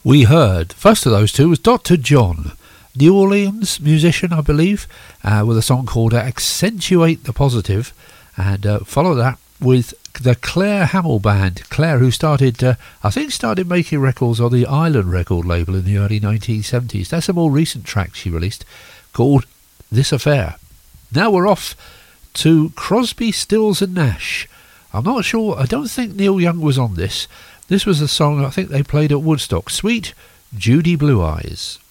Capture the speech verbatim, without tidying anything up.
We heard, first of those two was Doctor John, New Orleans musician, I believe, uh, with a song called Accentuate the Positive, and uh, follow that with the Claire Hamill Band. Claire, who started, uh, I think started making records on the Island record label in the early nineteen seventies. That's a more recent track she released called This Affair. Now we're off to Crosby, Stills and Nash. I'm not sure, I don't think Neil Young was on this. This was a song I think they played at Woodstock. Sweet Judy Blue Eyes.